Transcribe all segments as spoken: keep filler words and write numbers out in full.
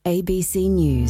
A B C News.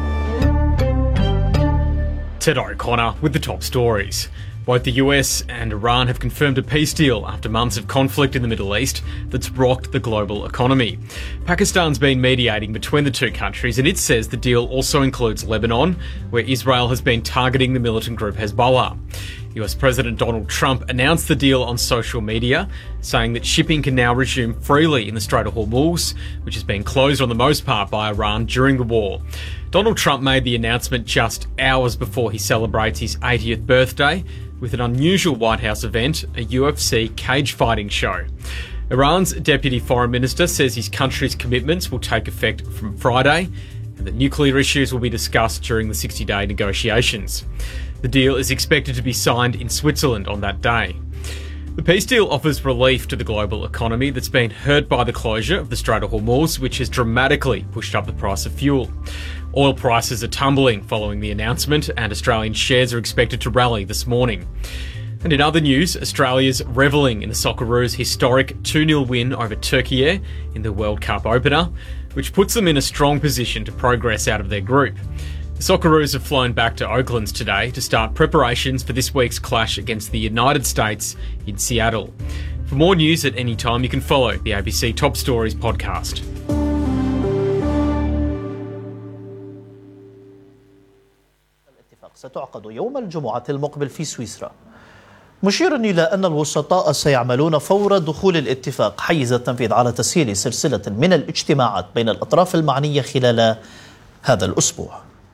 Ted O'Connor with the top stories. Both the U S and Iran have confirmed a peace deal after months of conflict in the Middle East that's rocked the global economy. Pakistan's been mediating between the two countries, and it says the deal also includes Lebanon, where Israel has been targeting the militant group Hezbollah. U S President Donald Trump announced the deal on social media, saying that shipping can now resume freely in the Strait of Hormuz, which has been closed on the most part by Iran during the war. Donald Trump made the announcement just hours before he celebrates his eightieth birthday with an unusual White House event, a U F C cage fighting show. Iran's Deputy Foreign Minister says his country's commitments will take effect from Friday and that nuclear issues will be discussed during the sixty-day negotiations. The deal is expected to be signed in Switzerland on that day. The peace deal offers relief to the global economy that's been hurt by the closure of the Strait of Hormuz, which has dramatically pushed up the price of fuel. Oil prices are tumbling following the announcement, and Australian shares are expected to rally this morning. And in other news, Australia's revelling in the Socceroos' historic two nil win over Turkey in the World Cup opener, which puts them in a strong position to progress out of their group. The Socceroos have flown back to Oaklands today to start preparations for this week's clash against the United States in Seattle. For more news at any time, you can follow the A B C Top Stories podcast. الاتفاق ستعقد يوم الجمعة المقبل في سويسرا، مشيرا إلى أن الوسطاء سيعملون فور دخول الاتفاق حيز التنفيذ على تسهيل سلسلة من الاجتماعات بين الأطراف المعنية خلال هذا الأسبوع.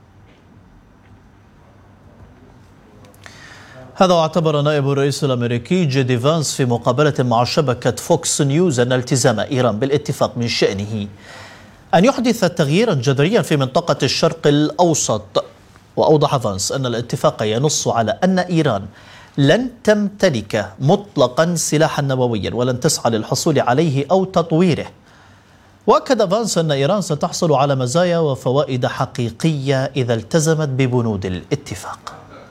هذا واعتبر نائب الرئيس الأمريكي جي دي فانس في مقابلة مع شبكة فوكس نيوز أن التزام إيران بالاتفاق من شأنه أن يحدث تغييرا جذريا في منطقة الشرق الأوسط. وأوضح فانس أن الاتفاق ينص على أن إيران لن تمتلك مطلقا سلاحا نوويا ولن تسعى للحصول عليه أو تطويره. وأكد فانس أن إيران ستحصل على مزايا وفوائد حقيقية إذا التزمت ببنود الاتفاق.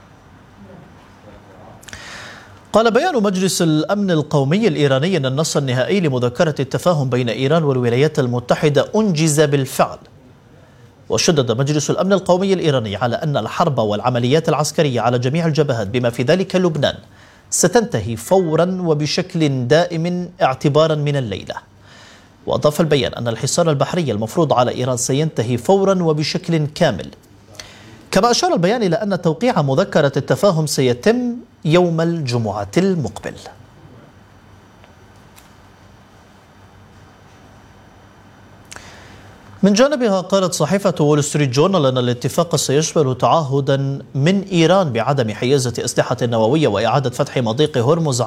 قال بيان مجلس الأمن القومي الإيراني أن النص النهائي لمذكرة التفاهم بين إيران والولايات المتحدة أنجز بالفعل. وشدد مجلس الأمن القومي الإيراني على أن الحرب والعمليات العسكرية على جميع الجبهات بما في ذلك لبنان ستنتهي فورا وبشكل دائم اعتبارا من الليلة. وأضاف البيان أن الحصار البحري المفروض على إيران سينتهي فورا وبشكل كامل. كما أشار البيان إلى أن توقيع مذكرة التفاهم سيتم يوم الجمعة المقبل. من جانبها قالت صحيفة وول ستريت جورنال أن الاتفاق سيشمل تعهدا من إيران بعدم حيازة أسلحة نووية وإعادة فتح مضيق هرمز